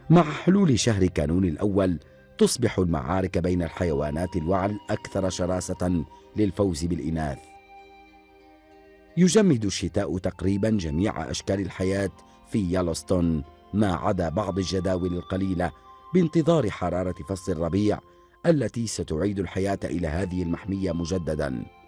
مع حلول شهر كانون الأول تصبح المعارك بين الحيوانات الوعل أكثر شراسة للفوز بالإناث. يجمد الشتاء تقريبا جميع أشكال الحياة في يلوستون ما عدا بعض الجداول القليلة، بانتظار حرارة فصل الربيع التي ستعيد الحياة إلى هذه المحمية مجددا.